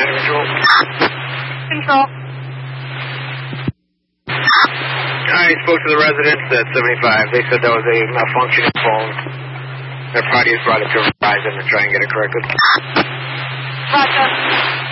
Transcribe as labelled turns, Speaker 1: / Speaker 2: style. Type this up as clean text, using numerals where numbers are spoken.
Speaker 1: Control.
Speaker 2: Control.
Speaker 1: I spoke to the residents at 75. They said that was a malfunctioning phone. Their party has brought it to Verizon to try and get it corrected.
Speaker 2: Roger.